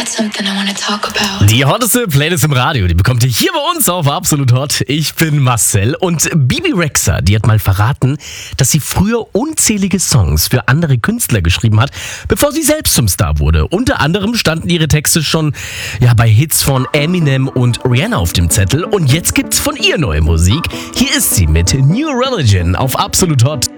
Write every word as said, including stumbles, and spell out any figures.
something I wanna talk about. Die hotteste Playlist im Radio, die bekommt ihr hier bei uns auf Absolut Hot. Ich bin Marcel und Bibi Rexha, die hat mal verraten, dass sie früher unzählige Songs für andere Künstler geschrieben hat, bevor sie selbst zum Star wurde. Unter anderem standen ihre Texte schon ja, bei Hits von Eminem und Rihanna auf dem Zettel und jetzt gibt's von ihr neue Musik. Hier ist sie mit New Religion auf Absolut Hot.